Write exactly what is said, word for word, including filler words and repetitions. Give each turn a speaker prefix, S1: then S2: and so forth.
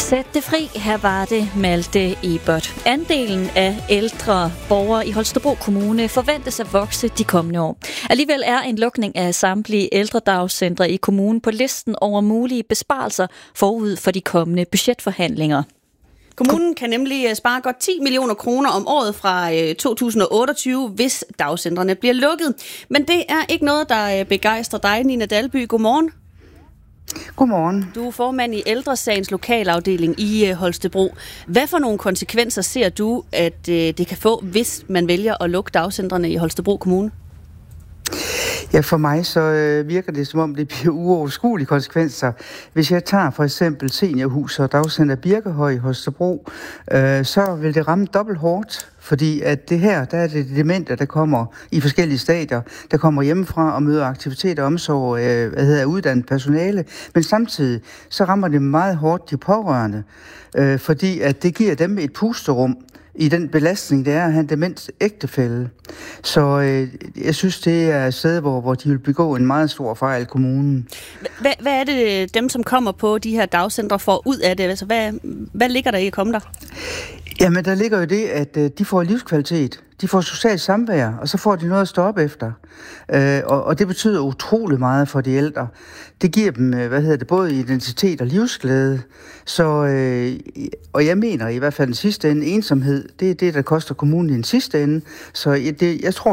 S1: Sæt det fri, her var det Malte Ebert. Andelen af ældre borgere i Holstebro Kommune forventes at vokse de kommende år. Alligevel er en lukning af samtlige ældredagcentre i kommunen på listen over mulige besparelser forud for de kommende budgetforhandlinger.
S2: Kommunen kan nemlig spare godt ti millioner kroner om året fra to tusind og otteogtyve, hvis dagcentrene bliver lukket. Men det er ikke noget, der begejstrer dig, Nina Dalby. Godmorgen.
S3: Godmorgen.
S2: Du er formand i Ældresagens lokalafdeling i Holstebro. Hvad for nogle konsekvenser ser du, at det kan få, hvis man vælger at lukke dagcentrene i Holstebro Kommune?
S3: Ja, for mig så øh, virker det, som om det bliver uoverskuelige konsekvenser. Hvis jeg tager for eksempel Seniorhus og Dagcenter Birkehøj i Holstebro, øh, så vil det ramme dobbelt hårdt. Fordi at det her, der er det demente, der kommer i forskellige stadier, der kommer hjemmefra og møder aktivitet og omsorg, øh, hvad hedder uddannet personale. Men samtidig så rammer det meget hårdt de pårørende, øh, fordi at det giver dem et pusterum i den belastning, det er at have en demens ægtefælle. Så øh, jeg synes, det er et sted, hvor, hvor de vil begå en meget stor fejl i kommunen.
S2: Hvad, hvad er det, dem som kommer på de her dagcentre får ud af det? Altså, hvad, hvad ligger der i at komme der?
S3: Jamen, der ligger jo det, at øh, de får livskvalitet. De får socialt samvær, og så får de noget at stå op efter. Øh, og, og det betyder utrolig meget for de ældre. Det giver dem, hvad hedder det, både identitet og livsglæde. Så, øh, og jeg mener i hvert fald den sidste ende, ensomhed, det er det, der koster kommunen i den sidste ende. Så det, jeg tror,